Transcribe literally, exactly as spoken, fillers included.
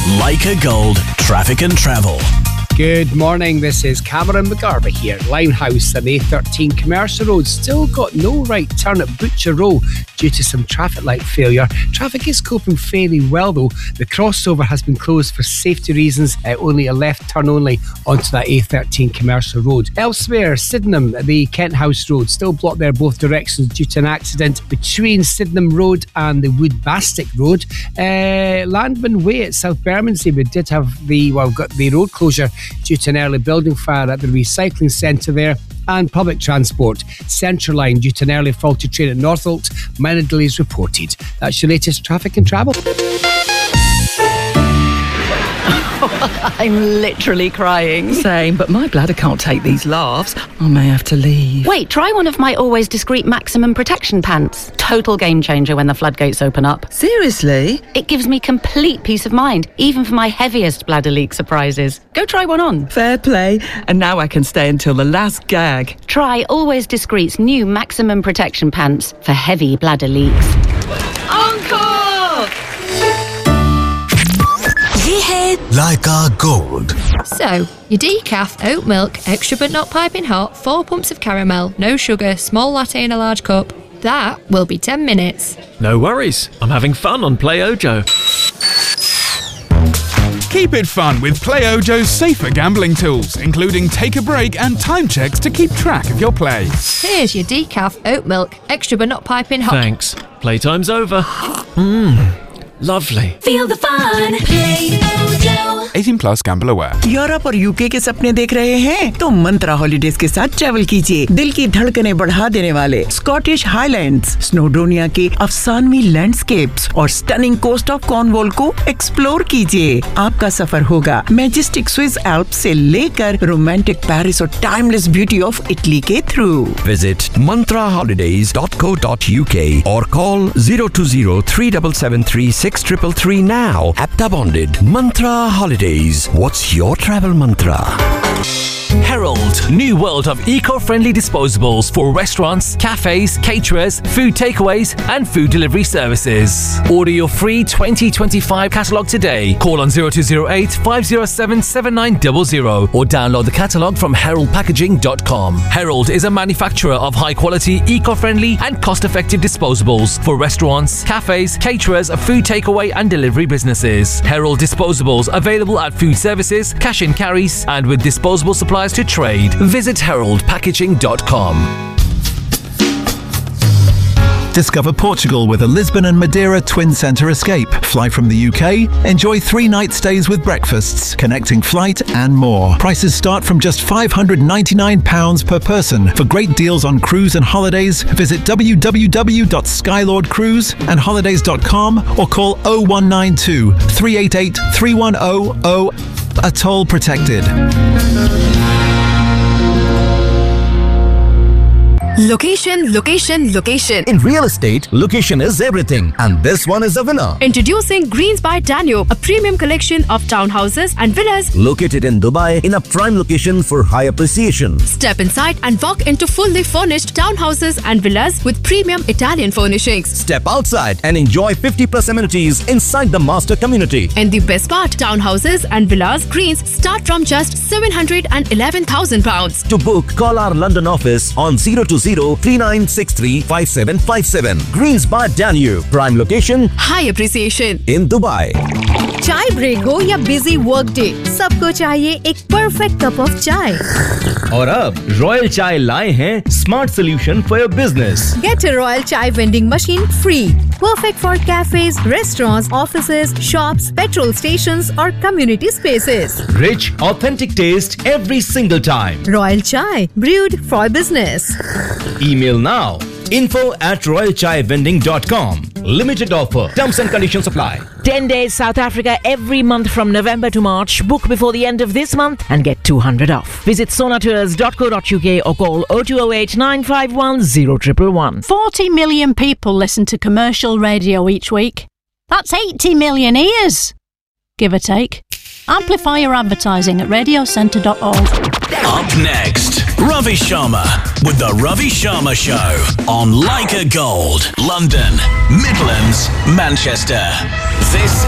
Leica Gold Traffic and Travel. Good morning, this is Cameron McGarvey here. Limehouse and A thirteen Commercial Road still got no right turn at Butcher Row due to some traffic light failure. Traffic is coping fairly well though. The crossover has been closed for safety reasons, uh, only a left turn only onto that A thirteen Commercial Road. Elsewhere, Sydenham, the Kent House Road, still blocked there both directions due to an accident between Sydenham Road and the Wood Bastick Road. Uh, Landman Way at South Bermondsey, we did have the, well, got the road closure due to an early building fire at the recycling centre there. And public transport, Central Line due to an early faulty train at Northolt, minor delays reported. That's your latest traffic and travel. I'm literally crying. Same, but my bladder can't take these laughs. I may have to leave. Wait, try one of my always discreet maximum protection pants. Total game changer when the floodgates open up. Seriously? It gives me complete peace of mind, even for my heaviest bladder leak surprises. Go try one on. Fair play. And now I can stay until the last gag. Try Always Discreet's new maximum protection pants for heavy bladder leaks. Uncle! Leica Gold. So, your decaf, oat milk, extra but not piping hot, four pumps of caramel, no sugar, small latte in a large cup. That will be ten minutes. No worries. I'm having fun on Play Ojo. Keep it fun with Play Ojo's safer gambling tools, including take a break and time checks to keep track of your play. Here's your decaf, oat milk, extra but not piping hot. Thanks. Playtime's over. Mmm. Lovely. Feel the fun. Play Ojo. eighteen plus, gamble aware. Europe और UK के सपने देख रहे हैं तो मंत्रा holidays के साथ travel कीजिए। दिल की धड़कनें बढ़ा देने वाले स्कॉटिश हाईलैंड्स, स्नोडोनिया के अफसानवी लैंडस्केप्स और स्टनिंग कोस्ट ऑफ कॉर्नवॉल को एक्सप्लोर कीजिए। आपका सफर होगा मैजेस्टिक स्विस एल्प्स से लेकर रोमांटिक पेरिस और टाइमलेस ब्यूटी ऑफ इटली के through. Visit mantra holidays dot co dot uk or call zero two zero three seven seven three six three three now. Apta bonded. Mantra Holidays. What's your travel mantra? Herald, new world of eco-friendly disposables for restaurants, cafes, caterers, food takeaways and food delivery services. Order your free twenty twenty-five catalogue today. Call on zero two zero eight five zero seven seven nine zero zero or download the catalogue from herald packaging dot com. Herald is a manufacturer of high-quality, eco-friendly and cost-effective disposables for restaurants, cafes, caterers, food takeaway and delivery businesses. Herald disposables available at food services, cash and carries and with disposable supplies to trade. Visit herald packaging dot com. Discover Portugal with a Lisbon and Madeira Twin Centre escape. Fly from the U K, enjoy three night stays with breakfasts, connecting flight and more. Prices start from just five hundred ninety-nine pounds per person. For great deals on cruise and holidays, visit w w w dot skylord cruise and holidays dot com or call oh one nine two three eight eight three one oh oh. Atoll protected. Location, location, location. In real estate, location is everything. And this one is a winner. Introducing Greens by Danube, a premium collection of townhouses and villas located in Dubai in a prime location for high appreciation. Step inside and walk into fully furnished townhouses and villas with premium Italian furnishings. Step outside and enjoy fifty plus amenities inside the master community. And the best part, townhouses and villas Greens start from just seven hundred eleven thousand pounds. To book, call our London office on zero two zero three nine six three five seven five seven. Greens by Danube, prime location, high appreciation in Dubai. चाय break हो या busy work day, सबको चाहिए एक perfect cup of चाय। और अब royal चाय लाए हैं smart solution for your business. Get a Royal Chai vending machine free. Perfect for cafes, restaurants, offices, shops, petrol stations or community spaces. Rich, authentic taste every single time. Royal Chai, brewed for business. Email now. info at royal chai vending dot com. Limited offer. Terms and conditions apply. ten days South Africa every month from November to March. Book before the end of this month and get two hundred off. Visit sonatours dot co dot uk or call oh two oh eight nine five one oh one one one. forty million people listen to commercial radio each week. That's eighty million ears, give or take. Amplify your advertising at radio centre dot org. Up next, Ravi Sharma with The Ravi Sharma Show on Leica Gold, London, Midlands, Manchester. This